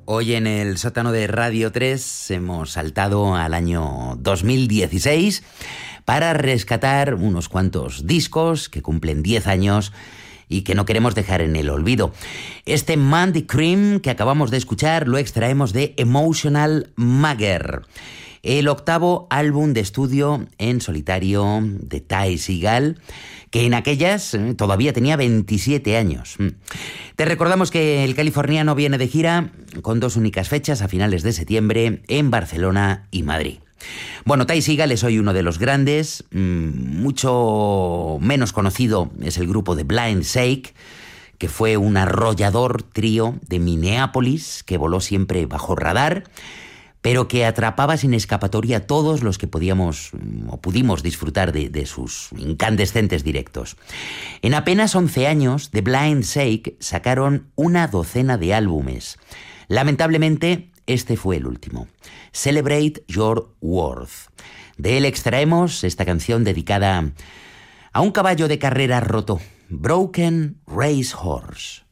Hoy en el sótano de Radio 3 hemos saltado al año 2016 para rescatar unos cuantos discos que cumplen 10 años y que no queremos dejar en el olvido. Este Mandy Cream que acabamos de escuchar lo extraemos de Emotional Magger, el octavo álbum de estudio en solitario de Ty Segall, que en aquellas todavía tenía 27 años. Te recordamos que el californiano viene de gira con dos únicas fechas a finales de septiembre en Barcelona y Madrid. Bueno, Ty Segall es hoy uno de los grandes. Mucho menos conocido es el grupo de Blind Shake, que fue un arrollador trío de Minneapolis que voló siempre bajo radar, pero que atrapaba sin escapatoria a todos los que podíamos o pudimos disfrutar de sus incandescentes directos. En apenas 11 años, The Blind Shake sacaron una docena de álbumes. Lamentablemente, este fue el último, Celebrate Your Worth. De él extraemos esta canción dedicada a un caballo de carrera roto, Broken Racehorse.